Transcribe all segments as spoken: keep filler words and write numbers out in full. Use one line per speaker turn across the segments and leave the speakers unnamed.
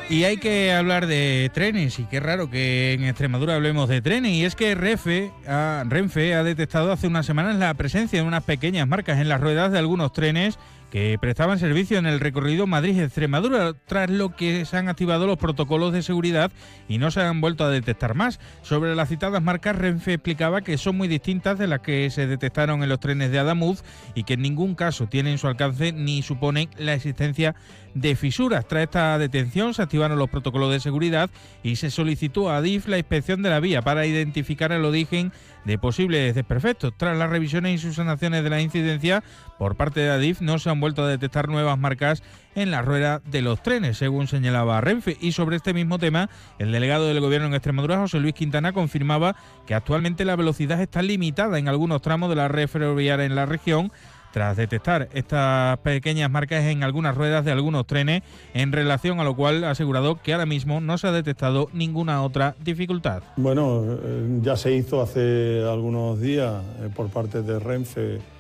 Y hay que hablar de trenes, y qué raro que en Extremadura hablemos de trenes, y es que Renfe ha, Renfe ha detectado hace unas semanas la presencia de unas pequeñas marcas en las ruedas de algunos trenes que prestaban servicio en el recorrido Madrid-Extremadura, tras lo que se han activado los protocolos de seguridad y no se han vuelto a detectar más. Sobre las citadas marcas, Renfe explicaba que son muy distintas de las que se detectaron en los trenes de Adamuz y que en ningún caso tienen su alcance ni suponen la existencia de fisuras. Tras esta detención se activaron los protocolos de seguridad y se solicitó a Adif la inspección de la vía para identificar el origen de posibles desperfectos. Tras las revisiones y subsanaciones de la incidencia por parte de Adif, no se han vuelto a detectar nuevas marcas en la rueda de los trenes, según señalaba Renfe. Y sobre este mismo tema, el delegado del Gobierno en Extremadura, José Luis Quintana, confirmaba que actualmente la velocidad está limitada en algunos tramos de la red ferroviaria en la región, tras detectar estas pequeñas marcas en algunas ruedas de algunos trenes, en relación a lo cual ha asegurado que ahora mismo no se ha detectado ninguna otra dificultad.
Bueno, eh, ya se hizo hace algunos días eh, por parte de Renfe eh,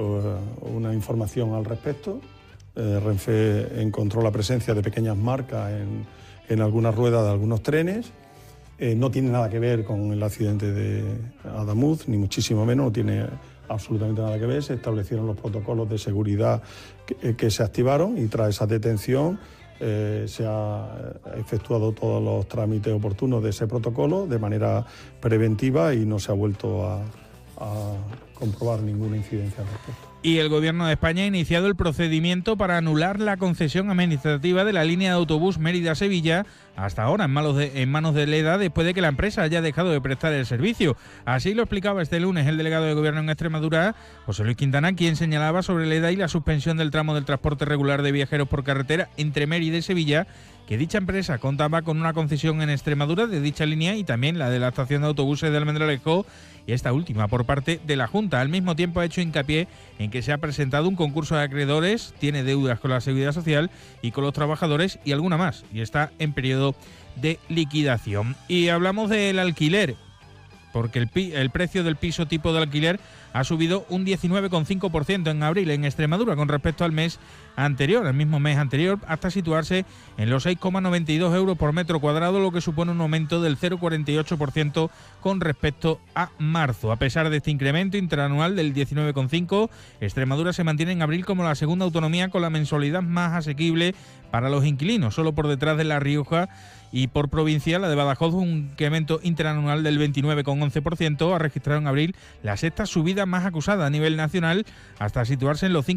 una información al respecto. Eh, Renfe encontró la presencia de pequeñas marcas en, en algunas ruedas de algunos trenes. Eh, no tiene nada que ver con el accidente de Adamuz, ni muchísimo menos, no tiene absolutamente nada que ver. Se establecieron los protocolos de seguridad que, que se activaron y tras esa detención eh, se ha efectuado todos los trámites oportunos de ese protocolo de manera preventiva y no se ha vuelto a, a comprobar ninguna incidencia al respecto.
Y el Gobierno de España ha iniciado el procedimiento para anular la concesión administrativa de la línea de autobús Mérida-Sevilla, hasta ahora en manos, de, en manos de Leda, después de que la empresa haya dejado de prestar el servicio. Así lo explicaba este lunes el delegado de Gobierno en Extremadura, José Luis Quintana, quien señalaba sobre Leda y la suspensión del tramo del transporte regular de viajeros por carretera entre Mérida y Sevilla, que dicha empresa contaba con una concesión en Extremadura de dicha línea y también la de la estación de autobuses de Almendralejo, y esta última por parte de la Junta. Al mismo tiempo ha hecho hincapié en que se ha presentado un concurso de acreedores, tiene deudas con la Seguridad Social y con los trabajadores y alguna más, y está en periodo de liquidación. Y hablamos del alquiler, porque el, pi- el precio del piso tipo de alquiler ha subido un diecinueve coma cinco por ciento en abril en Extremadura con respecto al mes anterior, al mismo mes anterior, hasta situarse en los seis coma noventa y dos euros por metro cuadrado, lo que supone un aumento del cero coma cuarenta y ocho por ciento con respecto a marzo. A pesar de este incremento interanual del diecinueve coma cinco por ciento, Extremadura se mantiene en abril como la segunda autonomía con la mensualidad más asequible para los inquilinos, solo por detrás de La Rioja, y por provincia la de Badajoz, un incremento interanual del veintinueve coma once por ciento, ha registrado en abril la sexta subida más acusada a nivel nacional hasta situarse en los cinco